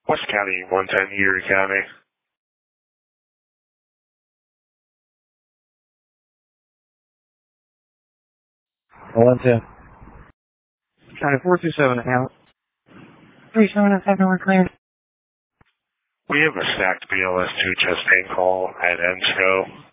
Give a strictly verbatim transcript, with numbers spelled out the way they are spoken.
West County, one ten, Erie County. one ten. County four two seven out. three seven and seven, we're clear. We have a stacked B L S two chest pain call at N S C O.